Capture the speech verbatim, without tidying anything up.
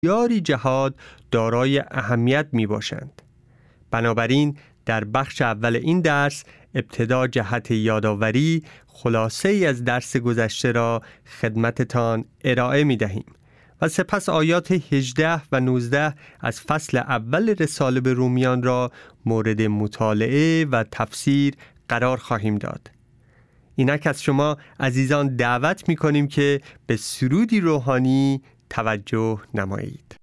بسیاری جهات دارای اهمیت می باشند. بنابراین در بخش اول این درس ابتدا جهت یادآوری خلاصه ای از درس گذشته را خدمتتان ارائه می دهیم و سپس آیات هجده و نوزده از فصل اول رساله به رومیان را مورد مطالعه و تفسیر قرار خواهیم داد. اینک از شما عزیزان دعوت می کنیم که به سرودی روحانی توجه نمایید.